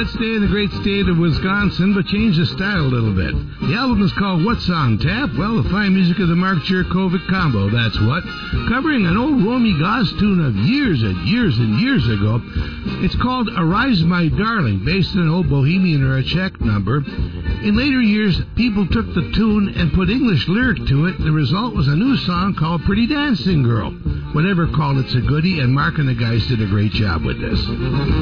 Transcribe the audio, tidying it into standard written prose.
Let's stay in the great state of Wisconsin, but change the style a little bit. The album is called What's on Tap? Well, the fine music of the Mark Jurkovic Combo, that's what. Covering an old Romy Goss tune of years and years and years ago. It's called Arise My Darling, based on an old Bohemian or a Czech number. In later years, people took the tune and put English lyric to it. The result was a new song called Pretty Dancing Girl. Whatever, called it's a goodie, and Mark and the guys did a great job with this.